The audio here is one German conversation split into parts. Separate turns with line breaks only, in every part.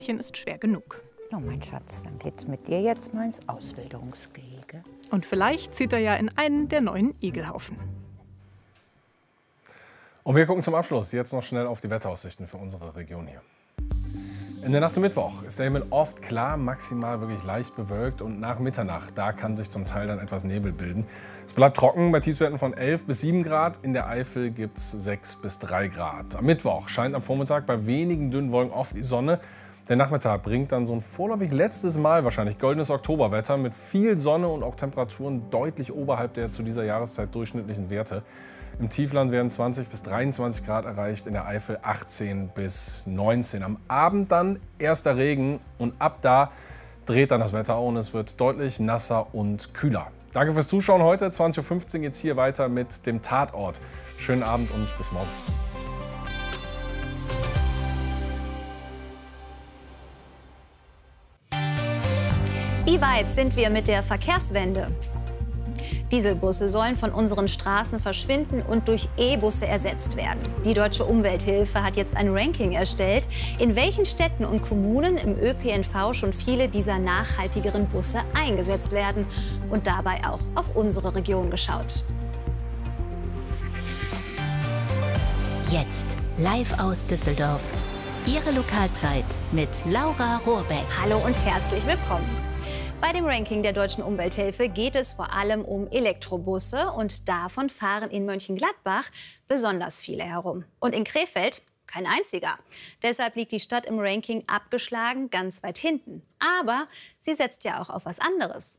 ist schwer genug.
Oh, mein Schatz, dann geht's mit dir jetzt mal ins Auswilderungsgehege.
Und vielleicht zieht er ja in einen der neuen Igelhaufen.
Und wir gucken zum Abschluss jetzt noch schnell auf die Wetteraussichten für unsere Region hier. In der Nacht zum Mittwoch ist der Himmel oft klar, maximal wirklich leicht bewölkt und nach Mitternacht, da kann sich zum Teil dann etwas Nebel bilden. Es bleibt trocken bei Tiefstwerten von 11 bis 7 Grad, in der Eifel gibt es 6 bis 3 Grad. Am Mittwoch scheint am Vormittag bei wenigen dünnen Wolken oft die Sonne. Der Nachmittag bringt dann so ein vorläufig letztes Mal wahrscheinlich goldenes Oktoberwetter mit viel Sonne und auch Temperaturen deutlich oberhalb der zu dieser Jahreszeit durchschnittlichen Werte. Im Tiefland werden 20 bis 23 Grad erreicht, in der Eifel 18 bis 19. Am Abend dann erster Regen und ab da dreht dann das Wetter und es wird deutlich nasser und kühler. Danke fürs Zuschauen heute. 20:15 Uhr geht es hier weiter mit dem Tatort. Schönen Abend und bis morgen.
Wie weit sind wir mit der Verkehrswende? Dieselbusse sollen von unseren Straßen verschwinden und durch E-Busse ersetzt werden. Die Deutsche Umwelthilfe hat jetzt ein Ranking erstellt, in welchen Städten und Kommunen im ÖPNV schon viele dieser nachhaltigeren Busse eingesetzt werden und dabei auch auf unsere Region geschaut.
Jetzt live aus Düsseldorf. Ihre Lokalzeit mit Laura Rohrbeck.
Hallo und herzlich willkommen. Bei dem Ranking der Deutschen Umwelthilfe geht es vor allem um Elektrobusse und davon fahren in Mönchengladbach besonders viele herum. Und in Krefeld kein einziger. Deshalb liegt die Stadt im Ranking abgeschlagen ganz weit hinten. Aber sie setzt ja auch auf was anderes.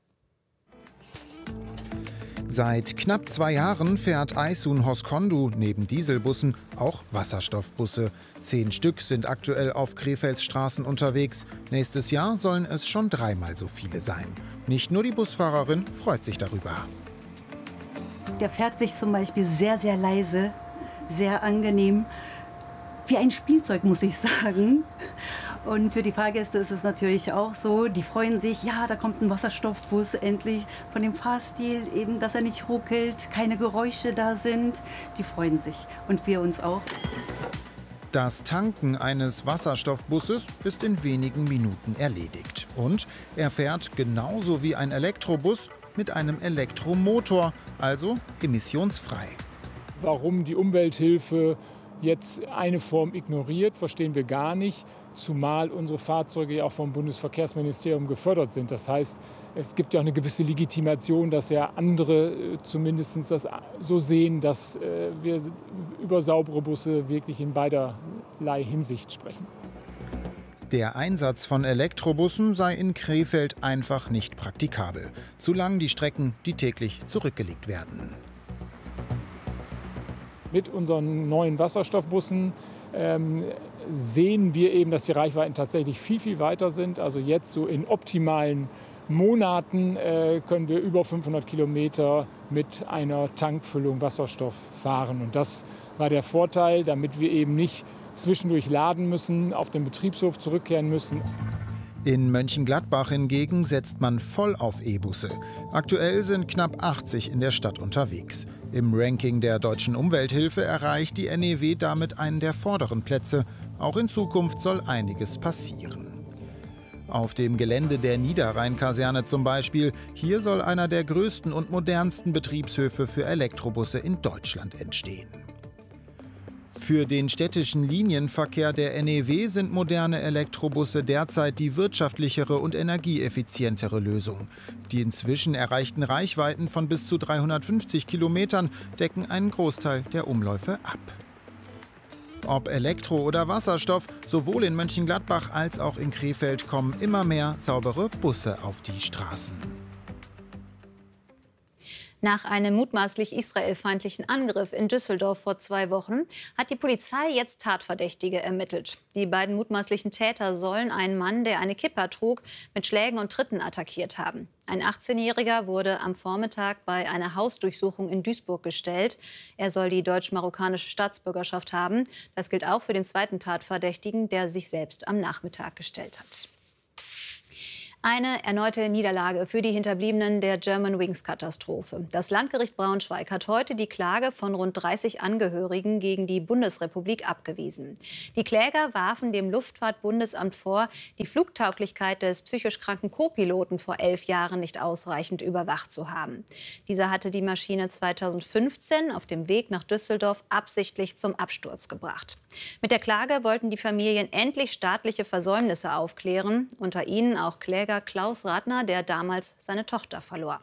Seit knapp 2 Jahren fährt Aysun Hoskondu neben Dieselbussen auch Wasserstoffbusse. 10 Stück sind aktuell auf Krefelds Straßen unterwegs. Nächstes Jahr sollen es schon 3-mal so viele sein. Nicht nur die Busfahrerin freut sich darüber.
Der fährt sich zum Beispiel sehr, sehr leise, sehr angenehm. Wie ein Spielzeug, muss ich sagen. Und für die Fahrgäste ist es natürlich auch so, die freuen sich, ja, da kommt ein Wasserstoffbus endlich von dem Fahrstil, eben, dass er nicht ruckelt, keine Geräusche da sind. Die freuen sich und wir uns auch.
Das Tanken eines Wasserstoffbusses ist in wenigen Minuten erledigt. Und er fährt genauso wie ein Elektrobus mit einem Elektromotor, also emissionsfrei.
Warum die Umwelthilfe jetzt eine Form ignoriert, verstehen wir gar nicht. Zumal unsere Fahrzeuge ja auch vom Bundesverkehrsministerium gefördert sind. Das heißt, es gibt ja auch eine gewisse Legitimation, dass ja andere zumindest das so sehen, dass wir über saubere Busse wirklich in beiderlei Hinsicht sprechen.
Der Einsatz von Elektrobussen sei in Krefeld einfach nicht praktikabel. Zu lang die Strecken, die täglich zurückgelegt werden.
Mit unseren neuen Wasserstoffbussen sehen wir eben, dass die Reichweiten tatsächlich viel, viel weiter sind. Also jetzt so in optimalen Monaten können wir über 500 Kilometer mit einer Tankfüllung Wasserstoff fahren. Und das war der Vorteil, damit wir eben nicht zwischendurch laden müssen, auf den Betriebshof zurückkehren müssen.
In Mönchengladbach hingegen setzt man voll auf E-Busse. Aktuell sind knapp 80 in der Stadt unterwegs. Im Ranking der Deutschen Umwelthilfe erreicht die NEW damit einen der vorderen Plätze. Auch in Zukunft soll einiges passieren. Auf dem Gelände der Niederrhein-Kaserne zum Beispiel, hier soll einer der größten und modernsten Betriebshöfe für Elektrobusse in Deutschland entstehen. Für den städtischen Linienverkehr der NEW sind moderne Elektrobusse derzeit die wirtschaftlichere und energieeffizientere Lösung. Die inzwischen erreichten Reichweiten von bis zu 350 Kilometern decken einen Großteil der Umläufe ab. Ob Elektro oder Wasserstoff, sowohl in Mönchengladbach als auch in Krefeld kommen immer mehr saubere Busse auf die Straßen.
Nach einem mutmaßlich israelfeindlichen Angriff in Düsseldorf vor 2 Wochen hat die Polizei jetzt Tatverdächtige ermittelt. Die beiden mutmaßlichen Täter sollen einen Mann, der eine Kippa trug, mit Schlägen und Tritten attackiert haben. Ein 18-Jähriger wurde am Vormittag bei einer Hausdurchsuchung in Duisburg gestellt. Er soll die deutsch-marokkanische Staatsbürgerschaft haben. Das gilt auch für den zweiten Tatverdächtigen, der sich selbst am Nachmittag gestellt hat. Eine erneute Niederlage für die Hinterbliebenen der Germanwings-Katastrophe. Das Landgericht Braunschweig hat heute die Klage von rund 30 Angehörigen gegen die Bundesrepublik abgewiesen. Die Kläger warfen dem Luftfahrtbundesamt vor, die Flugtauglichkeit des psychisch kranken Co-Piloten vor 11 Jahren nicht ausreichend überwacht zu haben. Dieser hatte die Maschine 2015 auf dem Weg nach Düsseldorf absichtlich zum Absturz gebracht. Mit der Klage wollten die Familien endlich staatliche Versäumnisse aufklären, unter ihnen auch Kläger Klaus Rathner, der damals seine Tochter verlor.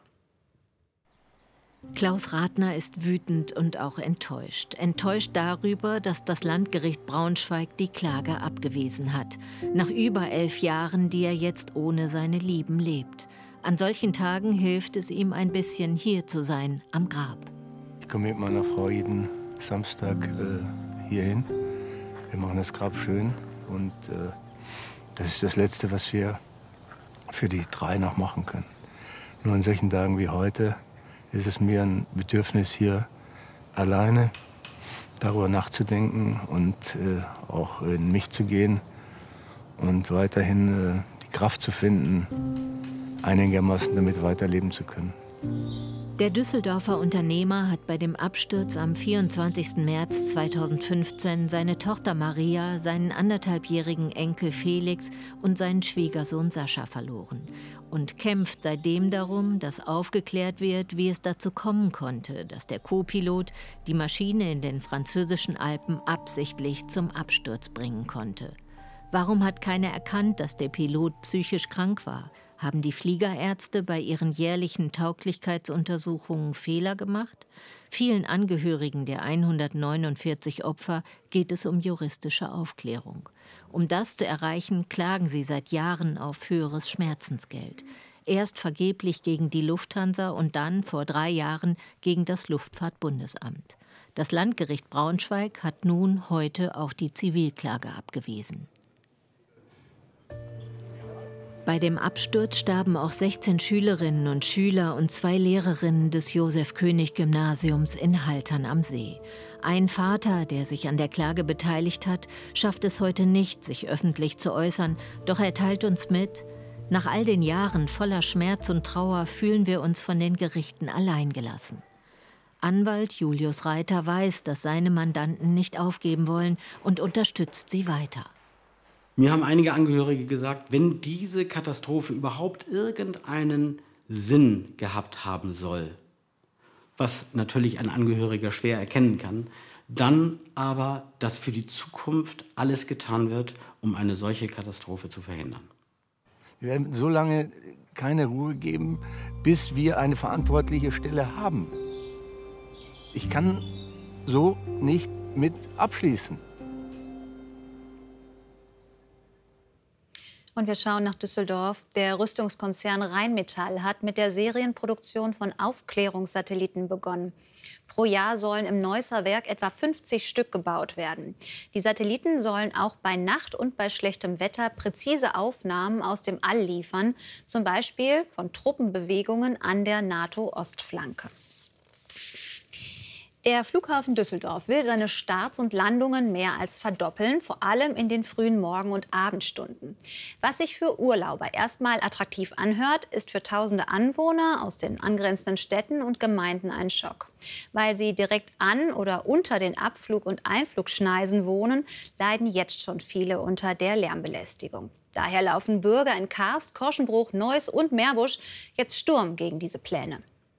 Klaus Rathner ist wütend und auch enttäuscht. Enttäuscht darüber, dass das Landgericht Braunschweig die Klage abgewiesen hat. Nach über 11 Jahren, die er jetzt ohne seine Lieben lebt. An solchen Tagen hilft es ihm ein bisschen, hier zu sein, am Grab.
Ich komme mit meiner Frau jeden Samstag hierhin. Wir machen das Grab schön und das ist das Letzte, was wir für die 3 noch machen können. Nur an solchen Tagen wie heute ist es mir ein Bedürfnis, hier alleine darüber nachzudenken und auch in mich zu gehen und weiterhin die Kraft zu finden, einigermaßen damit weiterleben zu können.
Der Düsseldorfer Unternehmer hat bei dem Absturz am 24. März 2015 seine Tochter Maria, seinen 1,5-jährigen Enkel Felix und seinen Schwiegersohn Sascha verloren und kämpft seitdem darum, dass aufgeklärt wird, wie es dazu kommen konnte, dass der Co-Pilot die Maschine in den französischen Alpen absichtlich zum Absturz bringen konnte. Warum hat keiner erkannt, dass der Pilot psychisch krank war? Haben die Fliegerärzte bei ihren jährlichen Tauglichkeitsuntersuchungen Fehler gemacht? Vielen Angehörigen der 149 Opfer geht es um juristische Aufklärung. Um das zu erreichen, klagen sie seit Jahren auf höheres Schmerzensgeld. Erst vergeblich gegen die Lufthansa und dann vor 3 Jahren gegen das Luftfahrtbundesamt. Das Landgericht Braunschweig hat nun heute auch die Zivilklage abgewiesen. Bei dem Absturz starben auch 16 Schülerinnen und Schüler und 2 Lehrerinnen des Josef-König-Gymnasiums in Haltern am See. Ein Vater, der sich an der Klage beteiligt hat, schafft es heute nicht, sich öffentlich zu äußern. Doch er teilt uns mit: Nach all den Jahren voller Schmerz und Trauer fühlen wir uns von den Gerichten alleingelassen. Anwalt Julius Reiter weiß, dass seine Mandanten nicht aufgeben wollen und unterstützt sie weiter.
Mir haben einige Angehörige gesagt, wenn diese Katastrophe überhaupt irgendeinen Sinn gehabt haben soll, was natürlich ein Angehöriger schwer erkennen kann, dann aber, dass für die Zukunft alles getan wird, um eine solche Katastrophe zu verhindern.
Wir werden so lange keine Ruhe geben, bis wir eine verantwortliche Stelle haben. Ich kann so nicht mit abschließen.
Und wir schauen nach Düsseldorf. Der Rüstungskonzern Rheinmetall hat mit der Serienproduktion von Aufklärungssatelliten begonnen. Pro Jahr sollen im Neusser Werk etwa 50 Stück gebaut werden. Die Satelliten sollen auch bei Nacht und bei schlechtem Wetter präzise Aufnahmen aus dem All liefern, zum Beispiel von Truppenbewegungen an der NATO-Ostflanke. Der Flughafen Düsseldorf will seine Starts und Landungen mehr als verdoppeln, vor allem in den frühen Morgen- und Abendstunden. Was sich für Urlauber erstmal attraktiv anhört, ist für tausende Anwohner aus den angrenzenden Städten und Gemeinden ein Schock. Weil sie direkt an oder unter den Abflug- und Einflugschneisen wohnen, leiden jetzt schon viele unter der Lärmbelästigung. Daher laufen Bürger in Karst, Korschenbruch, Neuss und Meerbusch jetzt Sturm gegen diese Pläne.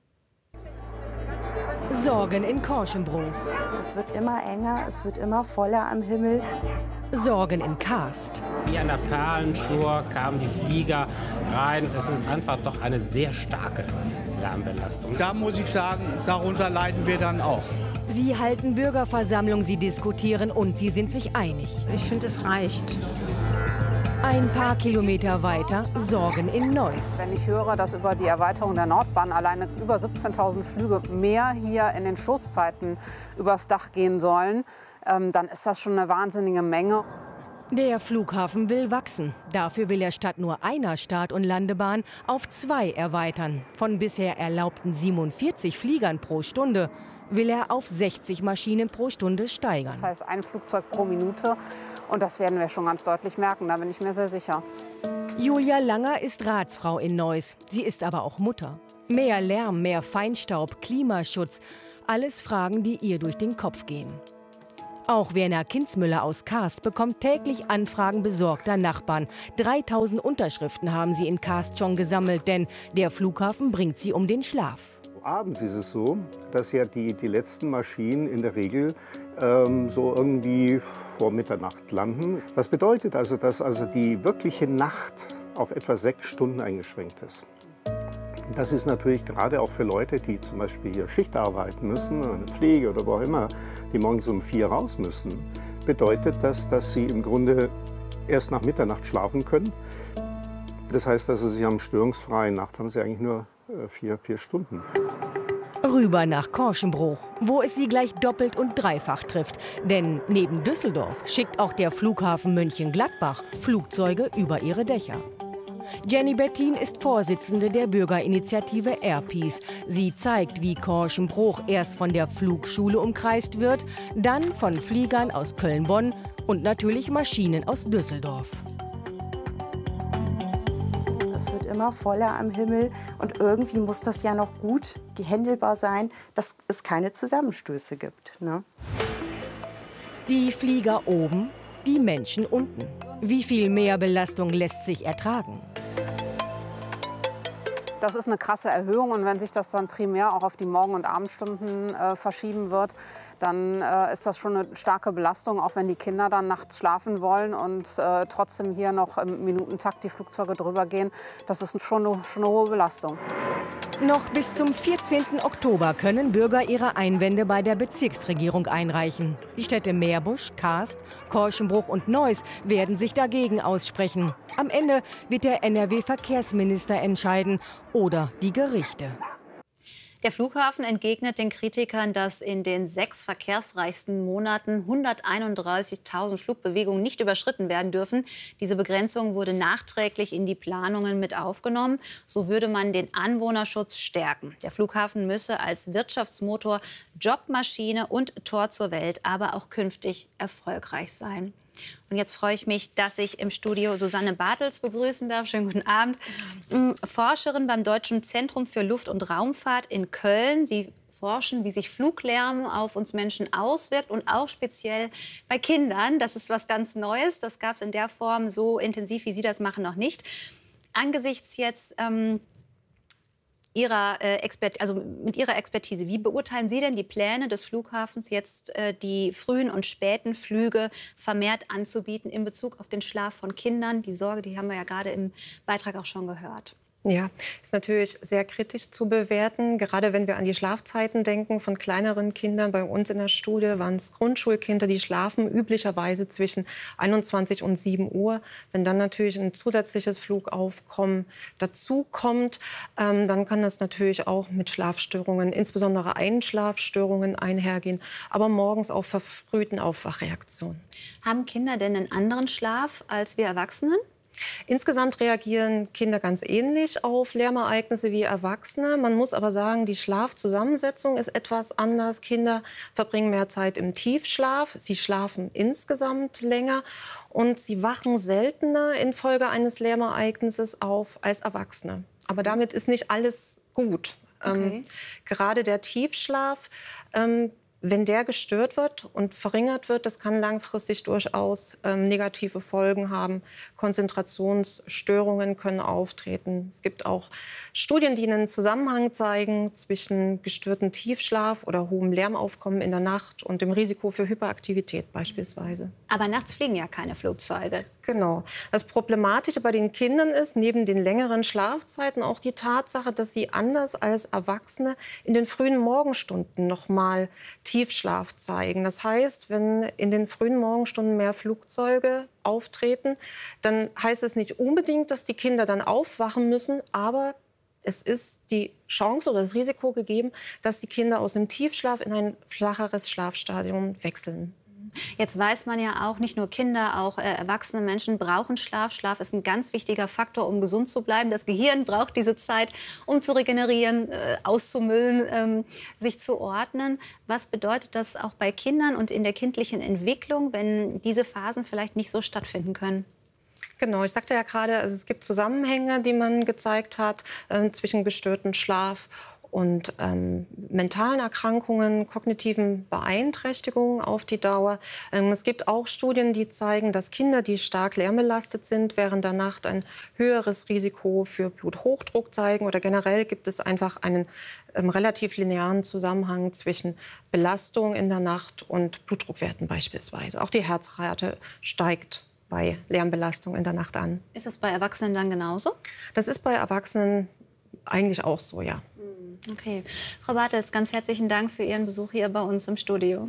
Sorgen in Korschenbruch.
Es wird immer enger, es wird immer voller am Himmel.
Sorgen in Karst.
Wie an der Perlenschnur kamen die Flieger rein. Es ist einfach doch eine sehr starke Lärmbelastung.
Da muss ich sagen, darunter leiden wir dann auch.
Sie halten Bürgerversammlung, sie diskutieren und sie sind sich einig.
Ich finde, es reicht.
Ein paar Kilometer weiter Sorgen in Neuss.
Wenn ich höre, dass über die Erweiterung der Nordbahn alleine über 17.000 Flüge mehr hier in den Stoßzeiten übers Dach gehen sollen, dann ist das schon eine wahnsinnige Menge.
Der Flughafen will wachsen. Dafür will er statt nur einer Start- und Landebahn auf 2 erweitern. Von bisher erlaubten 47 Fliegern pro Stunde. will er auf 60 Maschinen pro Stunde steigern.
Das heißt, ein Flugzeug pro Minute. Und das werden wir schon ganz deutlich merken, da bin ich mir sehr sicher.
Julia Langer ist Ratsfrau in Neuss. Sie ist aber auch Mutter. Mehr Lärm, mehr Feinstaub, Klimaschutz. Alles Fragen, die ihr durch den Kopf gehen. Auch Werner Kinzmüller aus Karst bekommt täglich Anfragen besorgter Nachbarn. 3000 Unterschriften haben sie in Karst schon gesammelt, denn der Flughafen bringt sie um den Schlaf.
Abends ist es so, dass ja die letzten Maschinen in der Regel so irgendwie vor Mitternacht landen. Das bedeutet also, dass die wirkliche Nacht auf etwa 6 Stunden eingeschränkt ist. Das ist natürlich gerade auch für Leute, die zum Beispiel hier Schicht arbeiten müssen, eine Pflege oder wo auch immer, die morgens um 4 raus müssen, bedeutet das, dass sie im Grunde erst nach Mitternacht schlafen können. Das heißt, dass sie haben störungsfreie Nacht, haben sie eigentlich nur 4 Stunden.
Rüber nach Korschenbruch, wo es sie gleich doppelt und dreifach trifft. Denn neben Düsseldorf schickt auch der Flughafen Mönchengladbach Flugzeuge über ihre Dächer. Jenny Bettin ist Vorsitzende der Bürgerinitiative Airpeace. Sie zeigt, wie Korschenbruch erst von der Flugschule umkreist wird, dann von Fliegern aus Köln-Bonn und natürlich Maschinen aus Düsseldorf.
Es wird immer voller am Himmel und irgendwie muss das ja noch gut handelbar sein, dass es keine Zusammenstöße gibt, ne?
Die Flieger oben, die Menschen unten. Wie viel mehr Belastung lässt sich ertragen?
Das ist eine krasse Erhöhung und wenn sich das dann primär auch auf die Morgen- und Abendstunden verschieben wird, dann ist das schon eine starke Belastung, auch wenn die Kinder dann nachts schlafen wollen und trotzdem hier noch im Minutentakt die Flugzeuge drüber gehen. Das ist schon eine hohe Belastung.
Noch bis zum 14. Oktober können Bürger ihre Einwände bei der Bezirksregierung einreichen. Die Städte Meerbusch, Karst, Korschenbruch und Neuss werden sich dagegen aussprechen. Am Ende wird der NRW-Verkehrsminister entscheiden oder die Gerichte.
Der Flughafen entgegnet den Kritikern, dass in den 6 verkehrsreichsten Monaten 131.000 Flugbewegungen nicht überschritten werden dürfen. Diese Begrenzung wurde nachträglich in die Planungen mit aufgenommen. So würde man den Anwohnerschutz stärken. Der Flughafen müsse als Wirtschaftsmotor, Jobmaschine und Tor zur Welt aber auch künftig erfolgreich sein. Und jetzt freue ich mich, dass ich im Studio Susanne Bartels begrüßen darf. Schönen guten Abend. Forscherin beim Deutschen Zentrum für Luft- und Raumfahrt in Köln. Sie forschen, wie sich Fluglärm auf uns Menschen auswirkt und auch speziell bei Kindern. Das ist was ganz Neues. Das gab es in der Form so intensiv, wie Sie das machen, noch nicht. Angesichts jetzt mit Ihrer Expertise, wie beurteilen Sie denn die Pläne des Flughafens, jetzt die frühen und späten Flüge vermehrt anzubieten in Bezug auf den Schlaf von Kindern? Die Sorge, die haben wir ja gerade im Beitrag auch schon gehört.
Ja, ist natürlich sehr kritisch zu bewerten, gerade wenn wir an die Schlafzeiten denken von kleineren Kindern. Bei uns in der Studie waren es Grundschulkinder, die schlafen üblicherweise zwischen 21 und 7 Uhr. Wenn dann natürlich ein zusätzliches Flugaufkommen dazu kommt, dann kann das natürlich auch mit Schlafstörungen, insbesondere Einschlafstörungen einhergehen, aber morgens auch verfrühten Aufwachreaktionen.
Haben Kinder denn einen anderen Schlaf als wir Erwachsenen?
Insgesamt reagieren Kinder ganz ähnlich auf Lärmereignisse wie Erwachsene. Man muss aber sagen, die Schlafzusammensetzung ist etwas anders. Kinder verbringen mehr Zeit im Tiefschlaf. Sie schlafen insgesamt länger und sie wachen seltener infolge eines Lärmereignisses auf als Erwachsene. Aber damit ist nicht alles gut.
Okay.
Gerade der Tiefschlaf, wenn der gestört wird und verringert wird, das kann langfristig durchaus negative Folgen haben. Konzentrationsstörungen können auftreten. Es gibt auch Studien, die einen Zusammenhang zeigen zwischen gestörtem Tiefschlaf oder hohem Lärmaufkommen in der Nacht und dem Risiko für Hyperaktivität beispielsweise.
Aber nachts fliegen ja keine Flugzeuge.
Genau. Das Problematische bei den Kindern ist, neben den längeren Schlafzeiten auch die Tatsache, dass sie anders als Erwachsene in den frühen Morgenstunden noch mal Tiefschlaf zeigen. Das heißt, wenn in den frühen Morgenstunden mehr Flugzeuge auftreten, dann heißt es nicht unbedingt, dass die Kinder dann aufwachen müssen, aber es ist die Chance oder das Risiko gegeben, dass die Kinder aus dem Tiefschlaf in ein flacheres Schlafstadium wechseln.
Jetzt weiß man ja auch, nicht nur Kinder, auch erwachsene Menschen brauchen Schlaf. Schlaf ist ein ganz wichtiger Faktor, um gesund zu bleiben. Das Gehirn braucht diese Zeit, um zu regenerieren, auszumüllen, sich zu ordnen. Was bedeutet das auch bei Kindern und in der kindlichen Entwicklung, wenn diese Phasen vielleicht nicht so stattfinden können?
Genau, ich sagte ja gerade, also es gibt Zusammenhänge, die man gezeigt hat, zwischen gestörtem Schlaf und mentalen Erkrankungen, kognitiven Beeinträchtigungen auf die Dauer. Es gibt auch Studien, die zeigen, dass Kinder, die stark lärmbelastet sind, während der Nacht ein höheres Risiko für Bluthochdruck zeigen. Oder generell gibt es einfach einen relativ linearen Zusammenhang zwischen Belastung in der Nacht und Blutdruckwerten beispielsweise. Auch die Herzrate steigt bei Lärmbelastung in der Nacht an.
Ist das bei Erwachsenen dann genauso?
Das ist bei Erwachsenen eigentlich auch so, ja.
Okay. Frau Bartels, ganz herzlichen Dank für Ihren Besuch hier bei uns im Studio.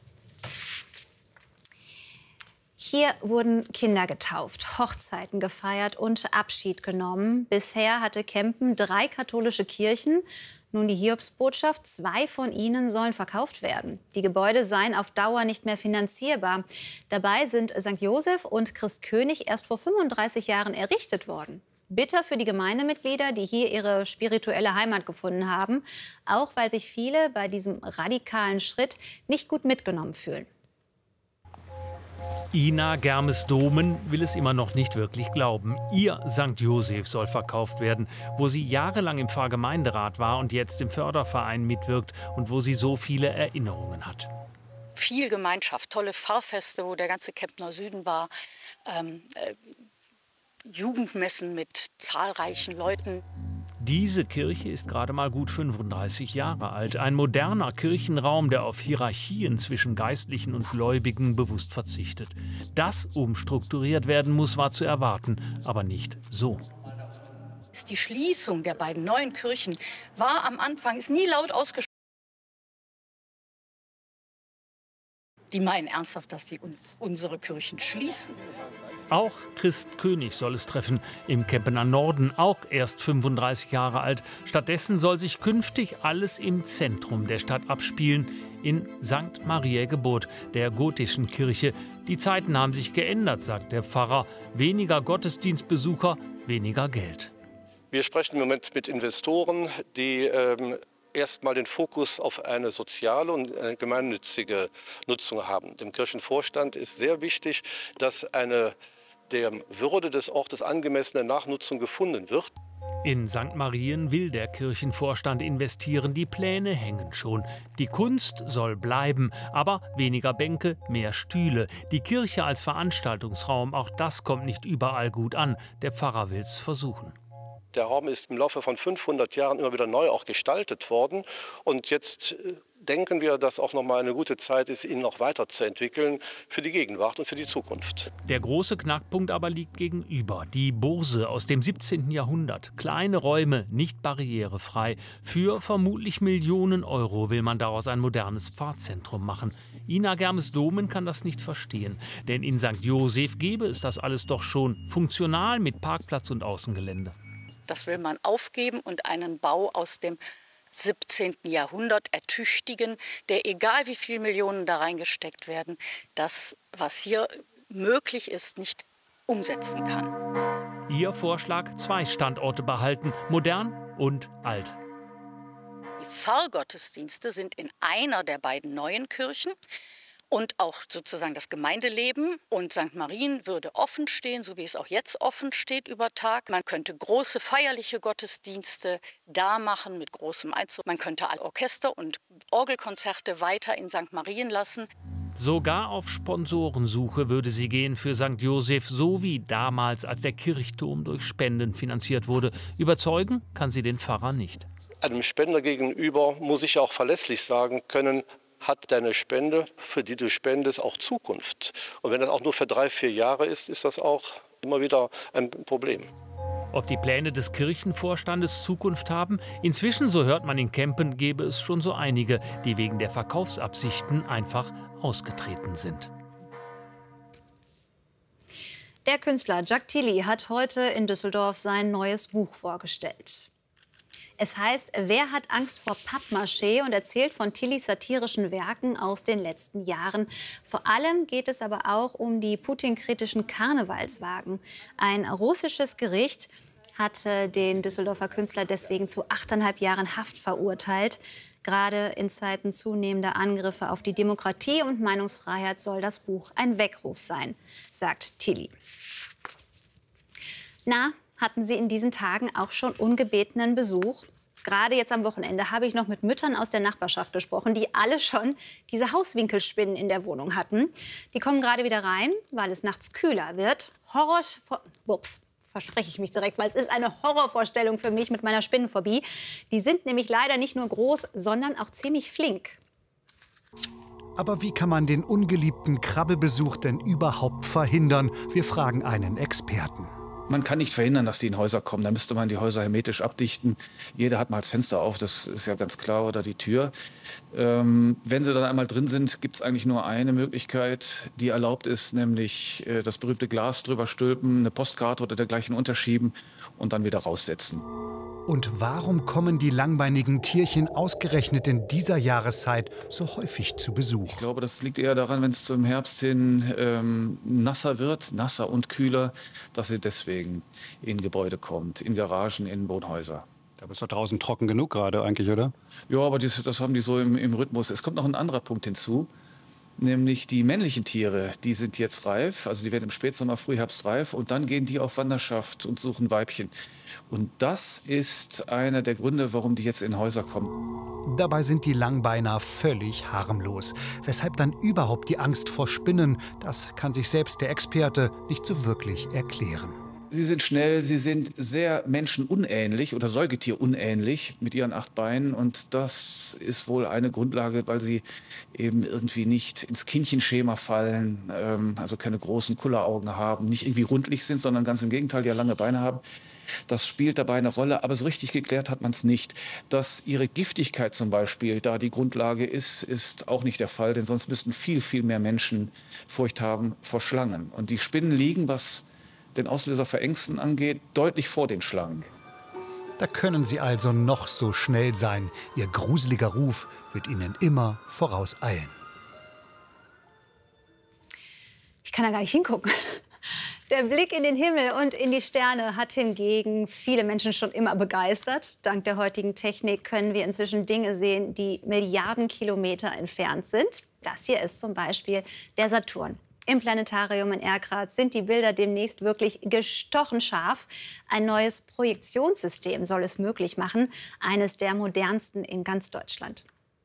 Hier wurden Kinder getauft, Hochzeiten gefeiert und Abschied genommen. Bisher hatte Kempen 3 katholische Kirchen. Nun die Hiobsbotschaft, 2 von ihnen sollen verkauft werden. Die Gebäude seien auf Dauer nicht mehr finanzierbar. Dabei sind St. Joseph und Christkönig erst vor 35 Jahren errichtet worden. Bitter für die Gemeindemitglieder, die hier ihre spirituelle Heimat gefunden haben, auch weil sich viele bei diesem radikalen Schritt nicht gut mitgenommen fühlen.
Ina Germes-Domen will es immer noch nicht wirklich glauben. Ihr St. Joseph soll verkauft werden, wo sie jahrelang im Pfarrgemeinderat war und jetzt im Förderverein mitwirkt und wo sie so viele Erinnerungen hat.
Viel Gemeinschaft, tolle Pfarrfeste, wo der ganze Kemptner Süden war. Jugendmessen mit zahlreichen Leuten.
Diese Kirche ist gerade mal gut 35 Jahre alt. Ein moderner Kirchenraum, der auf Hierarchien zwischen Geistlichen und Gläubigen bewusst verzichtet. Dass umstrukturiert werden muss, war zu erwarten, aber nicht so.
Die Schließung der beiden neuen Kirchen war am Anfang, ist nie laut ausgesprochen. Die meinen ernsthaft, dass die unsere Kirchen schließen.
Auch Christkönig soll es treffen, im Kempener Norden, auch erst 35 Jahre alt. Stattdessen soll sich künftig alles im Zentrum der Stadt abspielen, in St. Mariä Geburt, der gotischen Kirche. Die Zeiten haben sich geändert, sagt der Pfarrer. Weniger Gottesdienstbesucher, weniger Geld.
Wir sprechen im Moment mit Investoren, die erstmal den Fokus auf eine soziale und eine gemeinnützige Nutzung haben. Dem Kirchenvorstand ist sehr wichtig, dass eine der Würde des Ortes angemessene Nachnutzung gefunden wird.
In St. Marien will der Kirchenvorstand investieren. Die Pläne hängen schon. Die Kunst soll bleiben, aber weniger Bänke, mehr Stühle. Die Kirche als Veranstaltungsraum, auch das kommt nicht überall gut an. Der Pfarrer will es versuchen.
Der Raum ist im Laufe von 500 Jahren immer wieder neu auch gestaltet worden. Und jetzt denken wir, dass auch noch mal eine gute Zeit ist, ihn noch weiterzuentwickeln für die Gegenwart und für die Zukunft.
Der große Knackpunkt aber liegt gegenüber. Die Burse aus dem 17. Jahrhundert. Kleine Räume, nicht barrierefrei. Für vermutlich Millionen Euro will man daraus ein modernes Pfarrzentrum machen. Ina Germes-Domen kann das nicht verstehen. Denn in St. Joseph gäbe es das alles doch schon. Funktional mit Parkplatz und Außengelände.
Das will man aufgeben und einen Bau aus dem 17. Jahrhundert ertüchtigen, der, egal wie viele Millionen da reingesteckt werden, das, was hier möglich ist, nicht umsetzen kann.
Ihr Vorschlag: 2 Standorte behalten, modern und alt.
Die Pfarrgottesdienste sind in einer der beiden neuen Kirchen. Und auch sozusagen das Gemeindeleben und St. Marien würde offen stehen, so wie es auch jetzt offen steht über Tag. Man könnte große feierliche Gottesdienste da machen mit großem Einzug. Man könnte alle Orchester- und Orgelkonzerte weiter in St. Marien lassen.
Sogar auf Sponsorensuche würde sie gehen für St. Joseph, so wie damals, als der Kirchturm durch Spenden finanziert wurde. Überzeugen kann sie den Pfarrer nicht.
Einem Spender gegenüber muss ich auch verlässlich sagen können, hat deine Spende, für die du spendest, auch Zukunft. Und wenn das auch nur für 3-4 Jahre ist, ist das auch immer wieder ein Problem.
Ob die Pläne des Kirchenvorstandes Zukunft haben? Inzwischen, so hört man in Kempen, gäbe es schon so einige, die wegen der Verkaufsabsichten einfach ausgetreten sind.
Der Künstler Jacques Tilly hat heute in Düsseldorf sein neues Buch vorgestellt. Es heißt, wer hat Angst vor Pappmaché und erzählt von Tillys satirischen Werken aus den letzten Jahren. Vor allem geht es aber auch um die Putin-kritischen Karnevalswagen. Ein russisches Gericht hat den Düsseldorfer Künstler deswegen zu 8,5 Jahren Haft verurteilt. Gerade in Zeiten zunehmender Angriffe auf die Demokratie und Meinungsfreiheit soll das Buch ein Weckruf sein, sagt Tilly. Na, hatten Sie in diesen Tagen auch schon ungebetenen Besuch? Gerade jetzt am Wochenende habe ich noch mit Müttern aus der Nachbarschaft gesprochen, die alle schon diese Hauswinkelspinnen in der Wohnung hatten. Die kommen gerade wieder rein, weil es nachts kühler wird. Verspreche ich mich direkt, weil es ist eine Horrorvorstellung für mich mit meiner Spinnenphobie. Die sind nämlich leider nicht nur groß, sondern auch ziemlich flink.
Aber wie kann man den ungeliebten Krabbelbesuch denn überhaupt verhindern? Wir fragen einen Experten.
Man kann nicht verhindern, dass die in Häuser kommen. Da müsste man die Häuser hermetisch abdichten. Jeder hat mal das Fenster auf, das ist ja ganz klar, oder die Tür. Wenn sie dann einmal drin sind, gibt es eigentlich nur eine Möglichkeit, die erlaubt ist, nämlich das berühmte Glas drüber stülpen, eine Postkarte oder dergleichen unterschieben und dann wieder raussetzen.
Und warum kommen die langbeinigen Tierchen ausgerechnet in dieser Jahreszeit so häufig zu Besuch?
Ich glaube, das liegt eher daran, wenn es zum Herbst hin nasser wird, nasser und kühler, dass sie deswegen in Gebäude kommt, in Garagen, in Wohnhäuser.
Aber ist doch draußen trocken genug gerade eigentlich, oder?
Ja, aber das haben die so im Rhythmus. Es kommt noch ein anderer Punkt hinzu. Nämlich die männlichen Tiere, die sind jetzt reif, also die werden im Spätsommer, Frühherbst reif und dann gehen die auf Wanderschaft und suchen Weibchen. Und das ist einer der Gründe, warum die jetzt in Häuser kommen.
Dabei sind die Langbeiner völlig harmlos. Weshalb dann überhaupt die Angst vor Spinnen? Das kann sich selbst der Experte nicht so wirklich erklären.
Sie sind schnell, sie sind sehr menschenunähnlich oder säugetierunähnlich mit ihren 8 Beinen. Und das ist wohl eine Grundlage, weil sie eben irgendwie nicht ins Kindchenschema fallen, also keine großen Kulleraugen haben, nicht irgendwie rundlich sind, sondern ganz im Gegenteil, die ja lange Beine haben. Das spielt dabei eine Rolle, aber so richtig geklärt hat man es nicht. Dass ihre Giftigkeit zum Beispiel da die Grundlage ist, ist auch nicht der Fall, denn sonst müssten viel, viel mehr Menschen Furcht haben vor Schlangen. Und die Spinnen liegen, was den Auslöser für Ängsten angeht, deutlich vor den Schlangen.
Da können sie also noch so schnell sein. Ihr gruseliger Ruf wird ihnen immer vorauseilen.
Ich kann da gar nicht hingucken. Der Blick in den Himmel und in die Sterne hat hingegen viele Menschen schon immer begeistert. Dank der heutigen Technik können wir inzwischen Dinge sehen, die Milliarden Kilometer entfernt sind. Das hier ist zum Beispiel der Saturn. Im Planetarium in Erkrath sind die Bilder demnächst wirklich gestochen scharf. Ein neues Projektionssystem soll es möglich machen, eines der modernsten in ganz Deutschland.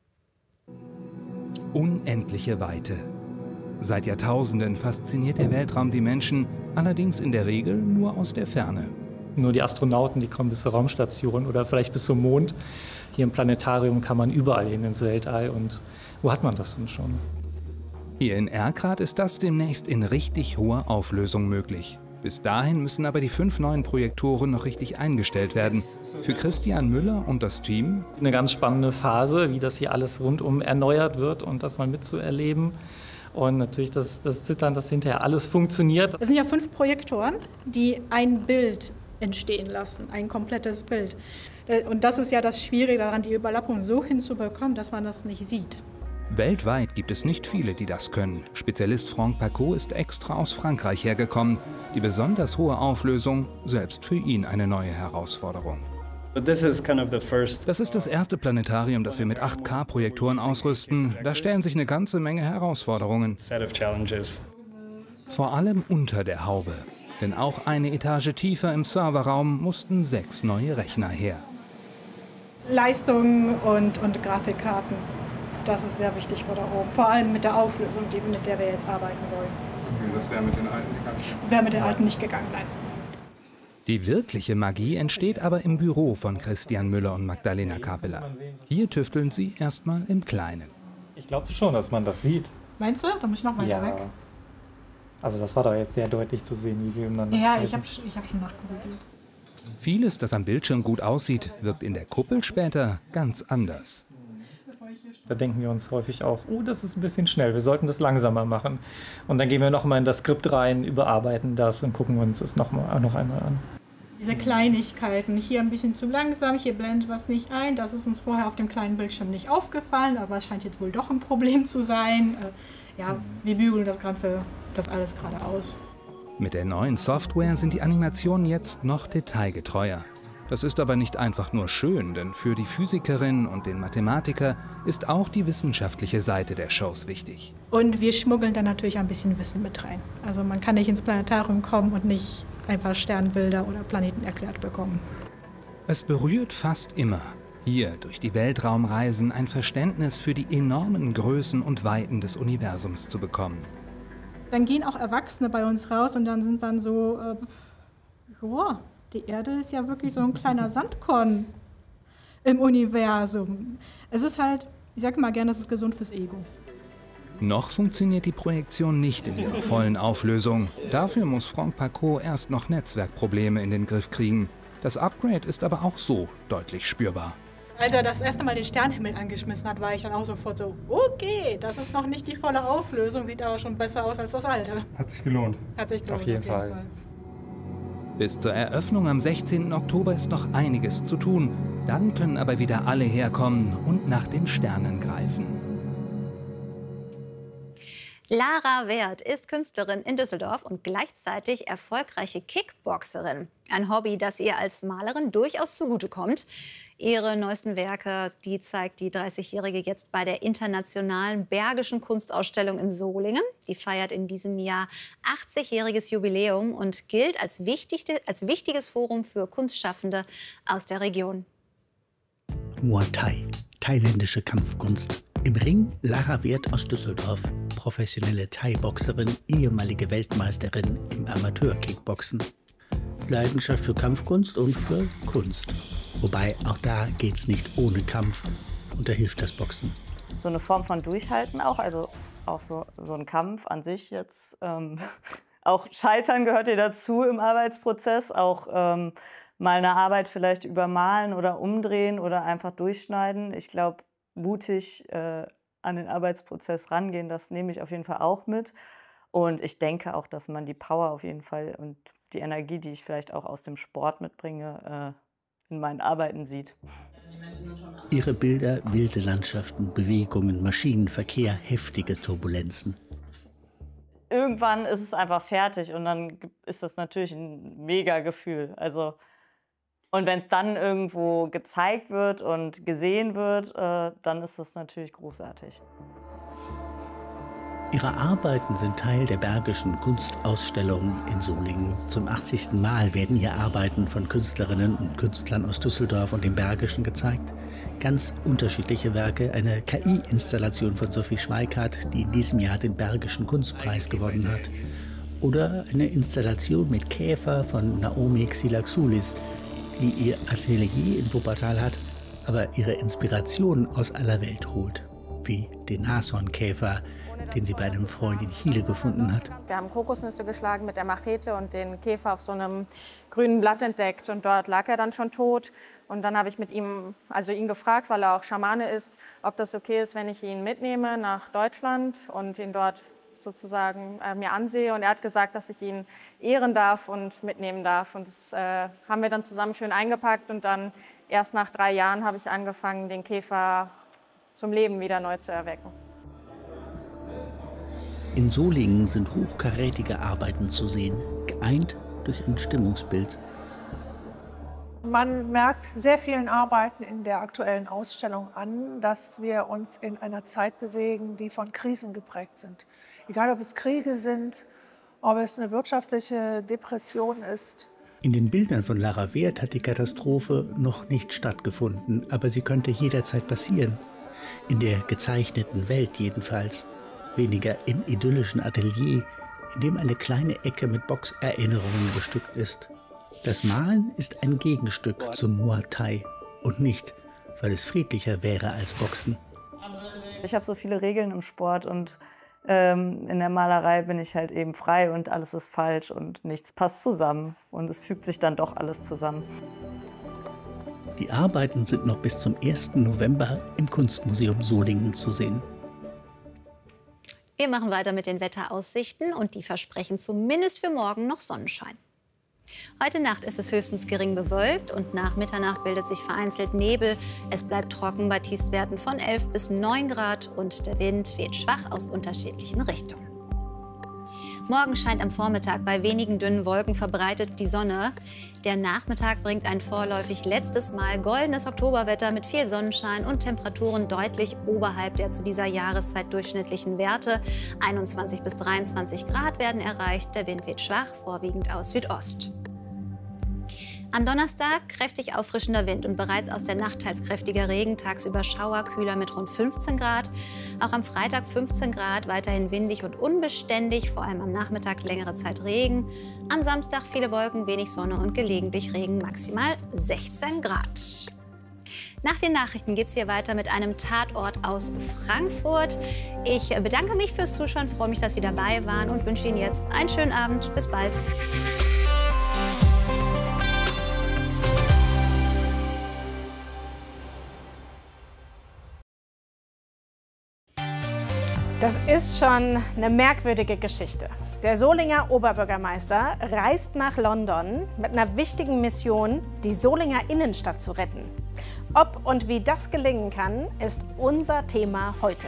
Unendliche Weite. Seit Jahrtausenden fasziniert der Weltraum die Menschen, allerdings in der Regel nur aus der Ferne.
Nur die Astronauten, die kommen bis zur Raumstation oder vielleicht bis zum Mond. Hier im Planetarium kann man überall hin ins Weltall. Und wo hat man das denn schon?
Hier in Erkrath ist das demnächst in richtig hoher Auflösung möglich. Bis dahin müssen aber die 5 neuen Projektoren noch richtig eingestellt werden. Für Christian Müller und das Team
eine ganz spannende Phase, wie das hier alles rundum erneuert wird und das mal mitzuerleben. Und natürlich das Zittern, dass hinterher alles funktioniert.
Es sind ja 5 Projektoren, die ein Bild entstehen lassen, ein komplettes Bild. Und das ist ja das Schwierige daran, die Überlappung so hinzubekommen, dass man das nicht sieht.
Weltweit gibt es nicht viele, die das können. Spezialist Franck Pacot ist extra aus Frankreich hergekommen. Die besonders hohe Auflösung, selbst für ihn eine neue Herausforderung. Das ist das erste Planetarium, das wir mit 8K-Projektoren ausrüsten. Da stellen sich eine ganze Menge Herausforderungen. Vor allem unter der Haube. Denn auch eine Etage tiefer im Serverraum mussten 6 neue Rechner her.
Leistung und Grafikkarten. Das ist sehr wichtig vor da oben. Vor allem mit der Auflösung, mit der wir jetzt arbeiten wollen.
Das wäre mit den alten gegangen?
Wäre mit den alten nicht gegangen, nein.
Die wirkliche Magie entsteht aber im Büro von Christian Müller und Magdalena Kappeler. Hier tüfteln sie erstmal im Kleinen.
Ich glaube schon, dass man das sieht.
Meinst du? Da muss ich noch weiter weg.
Also das war doch jetzt sehr deutlich zu sehen, wie wir dann.
Ja, ich hab schon nachgegoogelt.
Vieles, das am Bildschirm gut aussieht, wirkt in der Kuppel später ganz anders.
Da denken wir uns häufig auch, oh, das ist ein bisschen schnell, wir sollten das langsamer machen. Und dann gehen wir noch mal in das Skript rein, überarbeiten das und gucken uns das noch einmal an.
Diese Kleinigkeiten, hier ein bisschen zu langsam, hier blendet was nicht ein. Das ist uns vorher auf dem kleinen Bildschirm nicht aufgefallen, aber es scheint jetzt wohl doch ein Problem zu sein. Ja, wir bügeln das alles gerade aus.
Mit der neuen Software sind die Animationen jetzt noch detailgetreuer. Das ist aber nicht einfach nur schön, denn für die Physikerin und den Mathematiker ist auch die wissenschaftliche Seite der Shows wichtig.
Und wir schmuggeln dann natürlich ein bisschen Wissen mit rein. Also man kann nicht ins Planetarium kommen und nicht ein paar Sternbilder oder Planeten erklärt bekommen.
Es berührt fast immer, hier durch die Weltraumreisen ein Verständnis für die enormen Größen und Weiten des Universums zu bekommen.
Dann gehen auch Erwachsene bei uns raus und dann sind dann so, die Erde ist ja wirklich so ein kleiner Sandkorn im Universum. Es ist halt, ich sage mal gerne, es ist gesund fürs Ego.
Noch funktioniert die Projektion nicht in ihrer vollen Auflösung. Dafür muss Franck Pacaud erst noch Netzwerkprobleme in den Griff kriegen. Das Upgrade ist aber auch so deutlich spürbar.
Als er das erste Mal den Sternenhimmel angeschmissen hat, war ich dann auch sofort so, okay, das ist noch nicht die volle Auflösung, sieht aber schon besser aus als das alte.
Hat sich gelohnt.
Hat sich gelohnt,
auf jeden Fall.
Bis zur Eröffnung am 16. Oktober ist noch einiges zu tun. Dann können aber wieder alle herkommen und nach den Sternen greifen.
Lara Wert ist Künstlerin in Düsseldorf und gleichzeitig erfolgreiche Kickboxerin. Ein Hobby, das ihr als Malerin durchaus zugutekommt. Ihre neuesten Werke, die zeigt die 30-Jährige jetzt bei der Internationalen Bergischen Kunstausstellung in Solingen. Die feiert in diesem Jahr 80-jähriges Jubiläum und gilt als wichtiges Forum für Kunstschaffende aus der Region.
Muay Thai, thailändische Kampfkunst. Im Ring Lara Wert aus Düsseldorf, professionelle Thai-Boxerin, ehemalige Weltmeisterin im Amateur-Kickboxen. Leidenschaft für Kampfkunst und für Kunst. Wobei, auch da geht's nicht ohne Kampf und da hilft das Boxen.
So eine Form von Durchhalten auch, also auch so ein Kampf an sich jetzt. Auch Scheitern gehört ja dazu im Arbeitsprozess, auch mal eine Arbeit vielleicht übermalen oder umdrehen oder einfach durchschneiden. Ich glaube, mutig an den Arbeitsprozess rangehen, das nehme ich auf jeden Fall auch mit. Und ich denke auch, dass man die Power auf jeden Fall und die Energie, die ich vielleicht auch aus dem Sport mitbringe, in meinen Arbeiten sieht.
Ihre Bilder, wilde Landschaften, Bewegungen, Maschinenverkehr, heftige Turbulenzen.
Irgendwann ist es einfach fertig und dann ist das natürlich ein mega Gefühl. Also, und wenn es dann irgendwo gezeigt wird und gesehen wird, dann ist das natürlich großartig.
Ihre Arbeiten sind Teil der Bergischen Kunstausstellung in Solingen. Zum 80. Mal werden hier Arbeiten von Künstlerinnen und Künstlern aus Düsseldorf und dem Bergischen gezeigt. Ganz unterschiedliche Werke, eine KI-Installation von Sophie Schweikart, die in diesem Jahr den Bergischen Kunstpreis gewonnen hat. Oder eine Installation mit Käfer von Naomi Xylaxoulis, die ihr Atelier in Wuppertal hat, aber ihre Inspiration aus aller Welt holt. Wie den Nashornkäfer, den sie bei einem Freund in Chile gefunden hat.
Wir haben Kokosnüsse geschlagen mit der Machete und den Käfer auf so einem grünen Blatt entdeckt. Und dort lag er dann schon tot. Und dann habe ich mit ihm, also ihn gefragt, weil er auch Schamane ist, ob das okay ist, wenn ich ihn mitnehme nach Deutschland und ihn dort sozusagen mir ansehe. Und er hat gesagt, dass ich ihn ehren darf und mitnehmen darf. Und das haben wir dann zusammen schön eingepackt. Und dann erst nach 3 Jahren habe ich angefangen, den Käfer zum Leben wieder neu zu erwecken.
In Solingen sind hochkarätige Arbeiten zu sehen, geeint durch ein Stimmungsbild.
Man merkt sehr vielen Arbeiten in der aktuellen Ausstellung an, dass wir uns in einer Zeit bewegen, die von Krisen geprägt sind. Egal, ob es Kriege sind, ob es eine wirtschaftliche Depression ist.
In den Bildern von Lara Wert hat die Katastrophe noch nicht stattgefunden, aber sie könnte jederzeit passieren. In der gezeichneten Welt jedenfalls. Weniger im idyllischen Atelier, in dem eine kleine Ecke mit Boxerinnerungen bestückt ist. Das Malen ist ein Gegenstück zum Muay Thai und nicht, weil es friedlicher wäre als Boxen.
Ich habe so viele Regeln im Sport und in der Malerei bin ich halt eben frei und alles ist falsch und nichts passt zusammen und es fügt sich dann doch alles zusammen.
Die Arbeiten sind noch bis zum 1. November im Kunstmuseum Solingen zu sehen.
Wir machen weiter mit den Wetteraussichten und die versprechen zumindest für morgen noch Sonnenschein. Heute Nacht ist es höchstens gering bewölkt und nach Mitternacht bildet sich vereinzelt Nebel. Es bleibt trocken bei Tiefstwerten von 11 bis 9 Grad und der Wind weht schwach aus unterschiedlichen Richtungen. Morgen scheint am Vormittag bei wenigen dünnen Wolken verbreitet die Sonne. Der Nachmittag bringt ein vorläufig letztes Mal goldenes Oktoberwetter mit viel Sonnenschein und Temperaturen deutlich oberhalb der zu dieser Jahreszeit durchschnittlichen Werte. 21 bis 23 Grad werden erreicht. Der Wind weht schwach, vorwiegend aus Südost. Am Donnerstag kräftig auffrischender Wind und bereits aus der Nacht teils kräftiger Regen, tagsüber Schauer, kühler mit rund 15 Grad. Auch am Freitag 15 Grad, weiterhin windig und unbeständig, vor allem am Nachmittag längere Zeit Regen. Am Samstag viele Wolken, wenig Sonne und gelegentlich Regen, maximal 16 Grad. Nach den Nachrichten geht es hier weiter mit einem Tatort aus Frankfurt. Ich bedanke mich fürs Zuschauen, freue mich, dass Sie dabei waren und wünsche Ihnen jetzt einen schönen Abend. Bis bald.
Das ist schon eine merkwürdige Geschichte. Der Solinger Oberbürgermeister reist nach London mit einer wichtigen Mission, die Solinger Innenstadt zu retten. Ob und wie das gelingen kann, ist unser Thema heute.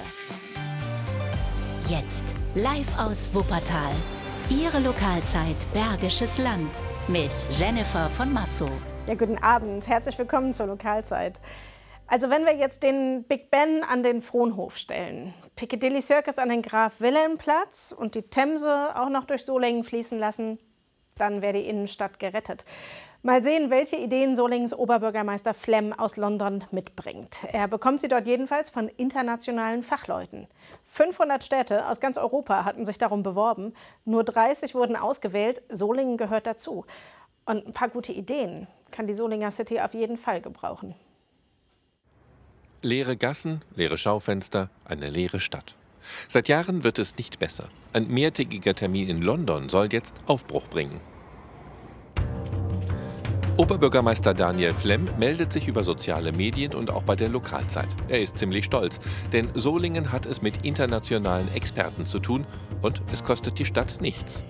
Jetzt live aus Wuppertal. Ihre Lokalzeit Bergisches Land mit Jennifer von Massow.
Ja, guten Abend. Herzlich willkommen zur Lokalzeit. Also wenn wir jetzt den Big Ben an den Frohnhof stellen, Piccadilly Circus an den Graf-Wilhelm-Platz und die Themse auch noch durch Solingen fließen lassen, dann wäre die Innenstadt gerettet. Mal sehen, welche Ideen Solingens Oberbürgermeister Flem aus London mitbringt. Er bekommt sie dort jedenfalls von internationalen Fachleuten. 500 Städte aus ganz Europa hatten sich darum beworben. Nur 30 wurden ausgewählt. Solingen gehört dazu. Und ein paar gute Ideen kann die Solinger City auf jeden Fall gebrauchen.
Leere Gassen, leere Schaufenster, eine leere Stadt. Seit Jahren wird es nicht besser. Ein mehrtägiger Termin in London soll jetzt Aufbruch bringen. Oberbürgermeister Daniel Flem meldet sich über soziale Medien und auch bei der Lokalzeit. Er ist ziemlich stolz, denn Solingen hat es mit internationalen Experten zu tun und es kostet die Stadt nichts.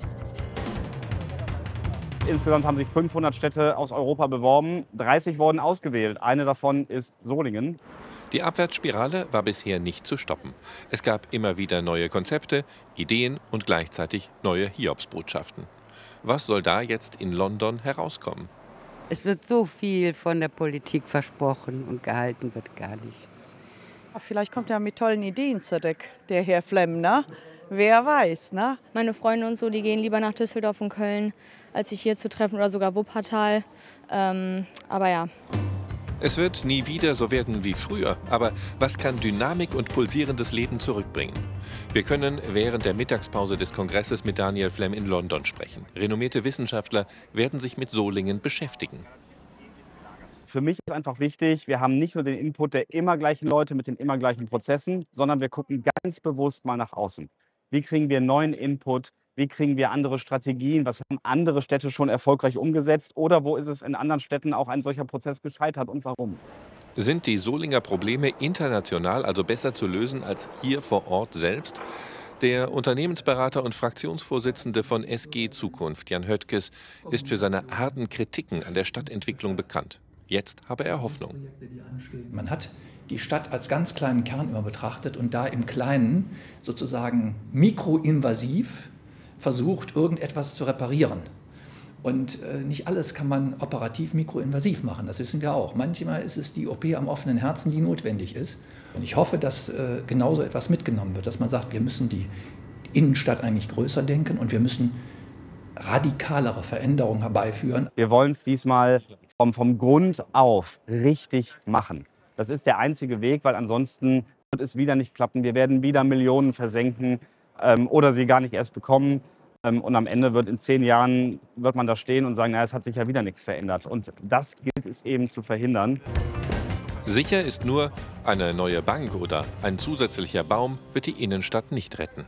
Insgesamt haben sich 500 Städte aus Europa beworben, 30 wurden ausgewählt. Eine davon ist Solingen.
Die Abwärtsspirale war bisher nicht zu stoppen. Es gab immer wieder neue Konzepte, Ideen und gleichzeitig neue Hiobsbotschaften. Was soll da jetzt in London herauskommen?
Es wird so viel von der Politik versprochen und gehalten wird gar nichts.
Vielleicht kommt er mit tollen Ideen zurück, der Herr Flem, ne? Wer weiß, ne?
Meine Freunde und so, die gehen lieber nach Düsseldorf und Köln, als sich hier zu treffen oder sogar Wuppertal. Aber ja.
Es wird nie wieder so werden wie früher, aber was kann Dynamik und pulsierendes Leben zurückbringen? Wir können während der Mittagspause des Kongresses mit Daniel Flem in London sprechen. Renommierte Wissenschaftler werden sich mit Solingen beschäftigen.
Für mich ist einfach wichtig, wir haben nicht nur den Input der immer gleichen Leute mit den immer gleichen Prozessen, sondern wir gucken ganz bewusst mal nach außen. Wie kriegen wir neuen Input? Wie kriegen wir andere Strategien? Was haben andere Städte schon erfolgreich umgesetzt? Oder wo ist es in anderen Städten auch ein solcher Prozess gescheitert und warum?
Sind die Solinger Probleme international also besser zu lösen als hier vor Ort selbst? Der Unternehmensberater und Fraktionsvorsitzende von SG Zukunft, Jan Höttges, ist für seine harten Kritiken an der Stadtentwicklung bekannt. Jetzt habe er Hoffnung.
Man hat die Stadt als ganz kleinen Kern immer betrachtet und da im Kleinen sozusagen mikroinvasiv versucht, irgendetwas zu reparieren. Und nicht alles kann man operativ mikroinvasiv machen, das wissen wir auch. Manchmal ist es die OP am offenen Herzen, die notwendig ist. Und ich hoffe, dass genauso etwas mitgenommen wird, dass man sagt, wir müssen die Innenstadt eigentlich größer denken und wir müssen radikalere Veränderungen herbeiführen.
Wir wollen es diesmal vom Grund auf richtig machen. Das ist der einzige Weg, weil ansonsten wird es wieder nicht klappen. Wir werden wieder Millionen versenken oder sie gar nicht erst bekommen. Und am Ende wird in 10 Jahren wird man da stehen und sagen, naja, es hat sich ja wieder nichts verändert. Und das gilt es eben zu verhindern.
Sicher ist nur, eine neue Bank oder ein zusätzlicher Baum wird die Innenstadt nicht retten.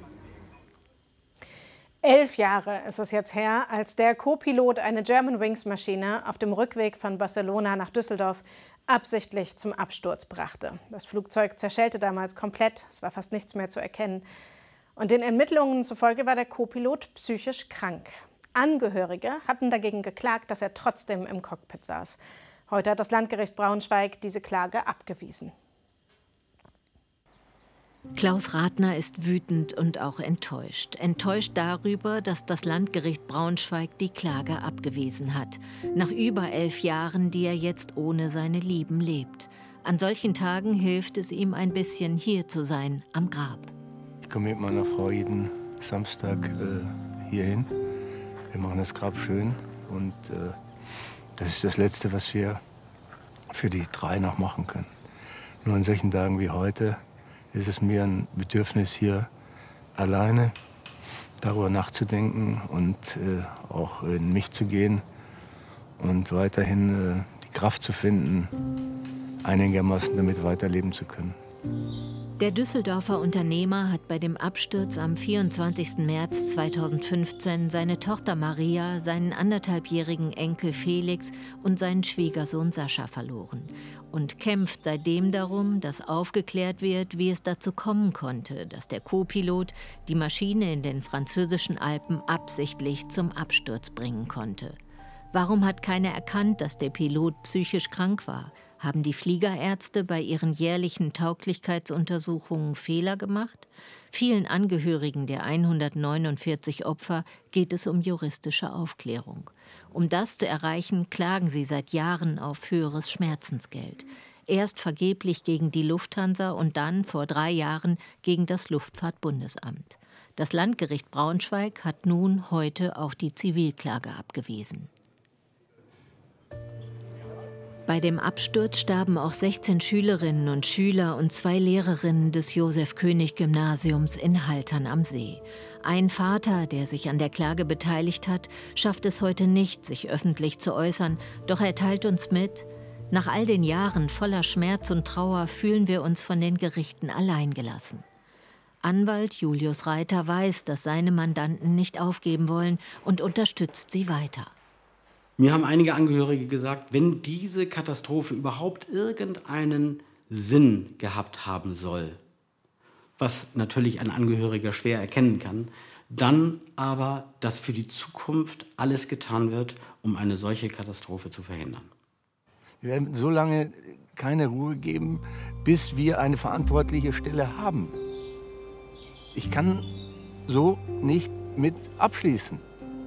11 Jahre ist es jetzt her, als der Co-Pilot eine Germanwings-Maschine auf dem Rückweg von Barcelona nach Düsseldorf absichtlich zum Absturz brachte. Das Flugzeug zerschellte damals komplett, es war fast nichts mehr zu erkennen. Und den Ermittlungen zufolge war der Co-Pilot psychisch krank. Angehörige hatten dagegen geklagt, dass er trotzdem im Cockpit saß. Heute hat das Landgericht Braunschweig diese Klage abgewiesen.
Klaus Rathner ist wütend und auch enttäuscht. Enttäuscht darüber, dass das Landgericht Braunschweig die Klage abgewiesen hat. Nach über 11 Jahren, die er jetzt ohne seine Lieben lebt. An solchen Tagen hilft es ihm ein bisschen, hier zu sein, am Grab.
Ich komme mit meiner Frau jeden Samstag hierhin. Wir machen das Grab schön und das ist das Letzte, was wir für die 3 noch machen können. Nur an solchen Tagen wie heute ist es mir ein Bedürfnis, hier alleine darüber nachzudenken und auch in mich zu gehen und weiterhin die Kraft zu finden, einigermaßen damit weiterleben zu können.
Der Düsseldorfer Unternehmer hat bei dem Absturz am 24. März 2015 seine Tochter Maria, seinen 1,5-jährigen Enkel Felix und seinen Schwiegersohn Sascha verloren und kämpft seitdem darum, dass aufgeklärt wird, wie es dazu kommen konnte, dass der Co-Pilot die Maschine in den französischen Alpen absichtlich zum Absturz bringen konnte. Warum hat keiner erkannt, dass der Pilot psychisch krank war? Haben die Fliegerärzte bei ihren jährlichen Tauglichkeitsuntersuchungen Fehler gemacht? Vielen Angehörigen der 149 Opfer geht es um juristische Aufklärung. Um das zu erreichen, klagen sie seit Jahren auf höheres Schmerzensgeld. Erst vergeblich gegen die Lufthansa und dann vor 3 Jahren gegen das Luftfahrtbundesamt. Das Landgericht Braunschweig hat nun heute auch die Zivilklage abgewiesen. Bei dem Absturz starben auch 16 Schülerinnen und Schüler und 2 Lehrerinnen des Josef-König-Gymnasiums in Haltern am See. Ein Vater, der sich an der Klage beteiligt hat, schafft es heute nicht, sich öffentlich zu äußern. Doch er teilt uns mit: Nach all den Jahren voller Schmerz und Trauer fühlen wir uns von den Gerichten alleingelassen. Anwalt Julius Reiter weiß, dass seine Mandanten nicht aufgeben wollen und unterstützt sie weiter.
Mir haben einige Angehörige gesagt, wenn diese Katastrophe überhaupt irgendeinen Sinn gehabt haben soll, was natürlich ein Angehöriger schwer erkennen kann, dann aber, dass für die Zukunft alles getan wird, um eine solche Katastrophe zu verhindern.
Wir werden so lange keine Ruhe geben, bis wir eine verantwortliche Stelle haben. Ich kann so nicht mit abschließen.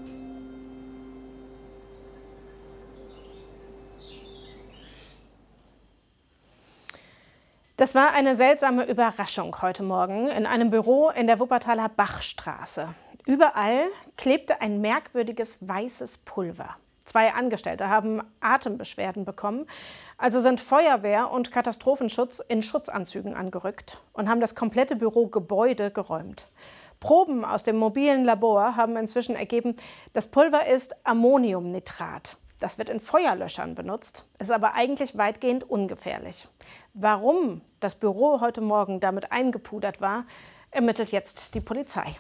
Das war eine seltsame Überraschung heute Morgen in einem Büro in der Wuppertaler Bachstraße. Überall klebte ein merkwürdiges weißes Pulver. 2 Angestellte haben Atembeschwerden bekommen, also sind Feuerwehr und Katastrophenschutz in Schutzanzügen angerückt und haben das komplette Bürogebäude geräumt. Proben aus dem mobilen Labor haben inzwischen ergeben, das Pulver ist Ammoniumnitrat. Das wird in Feuerlöschern benutzt, ist aber eigentlich weitgehend ungefährlich. Warum das Büro heute Morgen damit eingepudert war, ermittelt jetzt die Polizei.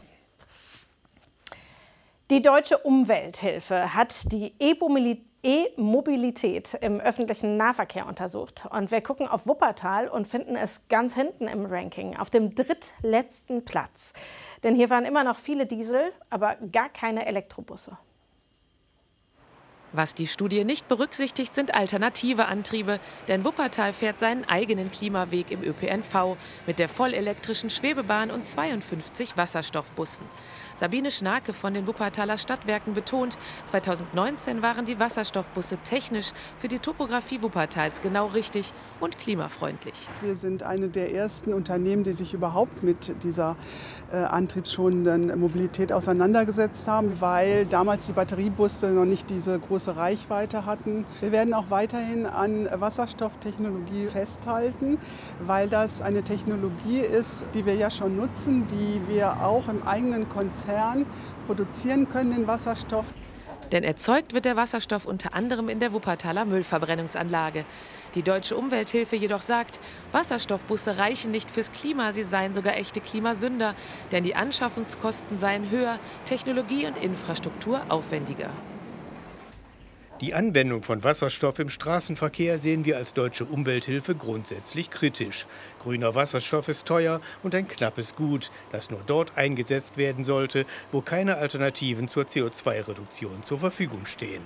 Die Deutsche Umwelthilfe hat die E-Mobilität im öffentlichen Nahverkehr untersucht. Und wir gucken auf Wuppertal und finden es ganz hinten im Ranking, auf dem drittletzten Platz. Denn hier fahren immer noch viele Diesel, aber gar keine Elektrobusse.
Was die Studie nicht berücksichtigt, sind alternative Antriebe, denn Wuppertal fährt seinen eigenen Klimaweg im ÖPNV mit der vollelektrischen Schwebebahn und 52 Wasserstoffbussen. Sabine Schnake von den Wuppertaler Stadtwerken betont, 2019 waren die Wasserstoffbusse technisch für die Topografie Wuppertals genau richtig und klimafreundlich.
Wir sind eine der ersten Unternehmen, die sich überhaupt mit dieser antriebsschonenden Mobilität auseinandergesetzt haben, weil damals die Batteriebusse noch nicht diese große Reichweite hatten. Wir werden auch weiterhin an Wasserstofftechnologie festhalten, weil das eine Technologie ist, die wir ja schon nutzen, die wir auch im eigenen Konzern produzieren können, den Wasserstoff.
Denn erzeugt wird der Wasserstoff unter anderem in der Wuppertaler Müllverbrennungsanlage. Die Deutsche Umwelthilfe jedoch sagt, Wasserstoffbusse reichen nicht fürs Klima, sie seien sogar echte Klimasünder, denn die Anschaffungskosten seien höher, Technologie und Infrastruktur aufwendiger.
Die Anwendung von Wasserstoff im Straßenverkehr sehen wir als Deutsche Umwelthilfe grundsätzlich kritisch. Grüner Wasserstoff ist teuer und ein knappes Gut, das nur dort eingesetzt werden sollte, wo keine Alternativen zur CO2-Reduktion zur Verfügung stehen.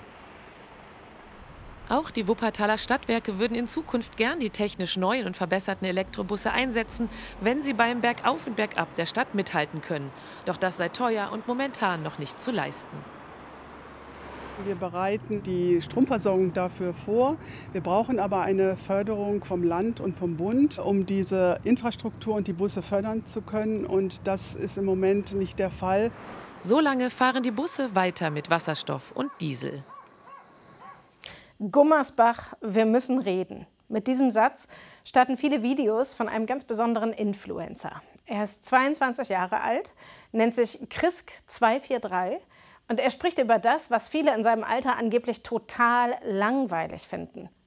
Auch die Wuppertaler Stadtwerke würden in Zukunft gern die technisch neuen und verbesserten Elektrobusse einsetzen, wenn sie beim Bergauf und Bergab der Stadt mithalten können. Doch das sei teuer und momentan noch nicht zu leisten.
Wir bereiten die Stromversorgung dafür vor. Wir brauchen aber eine Förderung vom Land und vom Bund, um diese Infrastruktur und die Busse fördern zu können. Und das ist im Moment nicht der Fall.
Solange fahren die Busse weiter mit Wasserstoff und Diesel.
Gummersbach, wir müssen reden. Mit diesem Satz starten viele Videos von einem ganz besonderen Influencer. Er ist 22 Jahre alt, nennt sich Krisk243 und er spricht über das, was viele in seinem Alter angeblich total langweilig finden.